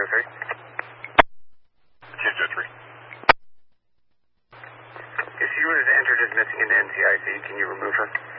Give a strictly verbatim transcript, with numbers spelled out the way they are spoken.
oh three. Kids oh three. If she was entered as missing in N C I C, can you remove her?